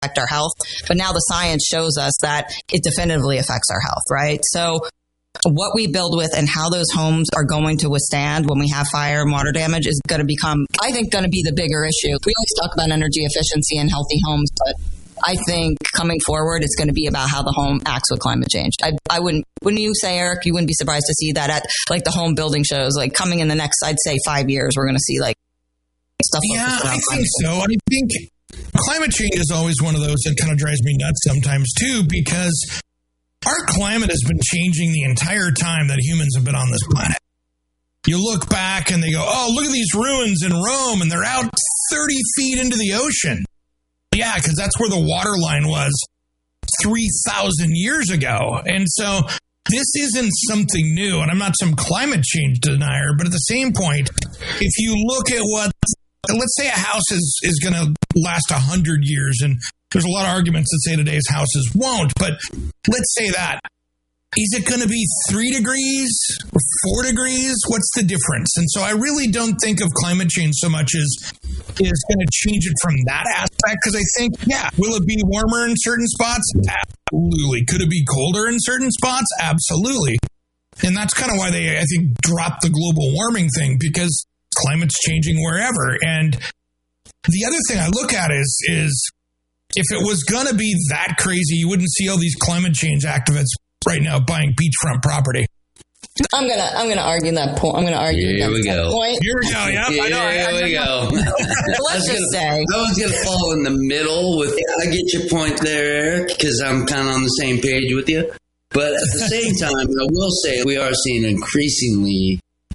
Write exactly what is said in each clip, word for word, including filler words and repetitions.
affect our health. But now the science shows us that it definitively affects our health, right? So what we build with and how those homes are going to withstand when we have fire and water damage is going to become, I think, going to be the bigger issue. We always talk about energy efficiency and healthy homes, but I think coming forward, it's going to be about how the home acts with climate change. I, I wouldn't, wouldn't you say, Eric, you wouldn't be surprised to see that at like the home building shows, like coming in the next, I'd say five years, we're going to see like stuff. Yeah, I think so. I think climate change is always one of those that kind of drives me nuts sometimes too, because our climate has been changing the entire time that humans have been on this planet. You look back and they go, oh, look at these ruins in Rome, and they're out thirty feet into the ocean. Yeah, because that's where the water line was three thousand years ago. And so this isn't something new, and I'm not some climate change denier, but at the same point, if you look at what, let's say a house is, is going to last one hundred years, and there's a lot of arguments that say today's houses won't, but let's say that. Is it going to be three degrees or four degrees? What's the difference? And so I really don't think of climate change so much as is going to change it from that aspect, because I think, yeah, will it be warmer in certain spots? Absolutely. Could it be colder in certain spots? Absolutely. And that's kind of why they, I think, dropped the global warming thing, because climate's changing wherever. And the other thing I look at is, is if it was going to be that crazy, you wouldn't see all these climate change activists right now buying beachfront property. I'm gonna I'm gonna argue that point. I'm gonna argue Here that we go. point. Here we go. Yep, Here I know. I, I, we go. Let's just gonna, say I was gonna fall in the middle with. I get your point there, Eric, because I'm kind of on the same page with you. But at the same time, I will say we are seeing increasingly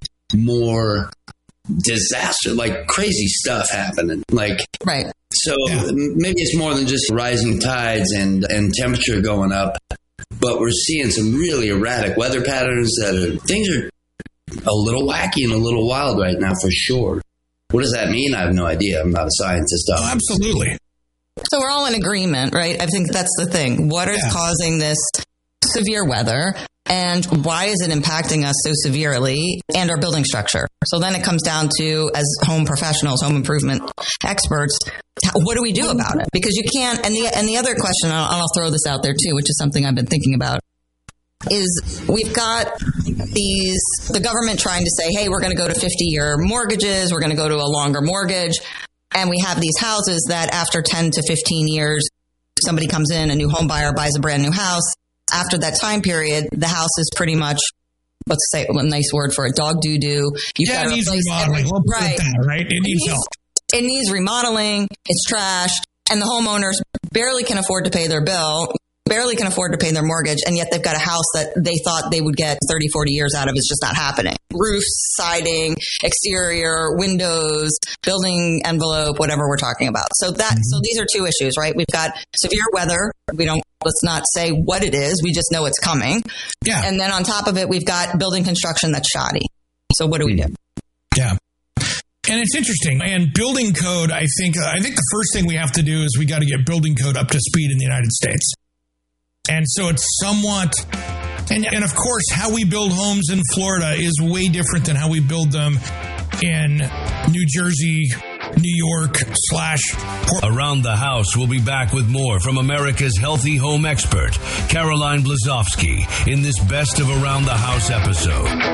more disaster, like crazy stuff happening. Like right. So yeah. Maybe it's more than just rising tides and and temperature going up. But we're seeing some really erratic weather patterns that are, things are a little wacky and a little wild right now for sure. What does that mean? I have no idea. I'm not a scientist. Oh, absolutely. So we're all in agreement, right? I think that's the thing. What is yeah. causing this severe weather, and why is it impacting us so severely, and our building structure? So then it comes down to, as home professionals, home improvement experts, what do we do about it? Because you can't, and the and the other question, and I'll, I'll throw this out there too, which is something I've been thinking about, is we've got these, the government trying to say, hey, we're going to go to fifty-year mortgages, we're going to go to a longer mortgage, and we have these houses that after ten to fifteen years, somebody comes in, a new home buyer buys a brand new house. After that time period, the house is pretty much, let's say a nice word for it, dog doo-doo. You've yeah, got to it needs replace remodeling. every, We'll put right. it that, right? It needs it needs, help. It needs remodeling. It's trashed. And the homeowners barely can afford to pay their bill, barely can afford to pay their mortgage, and yet they've got a house that they thought they would get thirty, forty years out of. It's just not happening. Roofs, siding, exterior, windows, building envelope, whatever we're talking about. So that, mm-hmm. so these are two issues, right? We've got severe weather. We don't, let's not say what it is. We just know it's coming. Yeah. And then on top of it, we've got building construction that's shoddy. So what do we do? Yeah. And it's interesting. And building code, I think, I think the first thing we have to do is we got to get building code up to speed in the United States. And so it's somewhat, and, and of course, how we build homes in Florida is way different than how we build them in New Jersey, New York, slash. Around the House will be back with more from America's healthy home expert, Caroline Blazowski, in this Best of Around the House episode.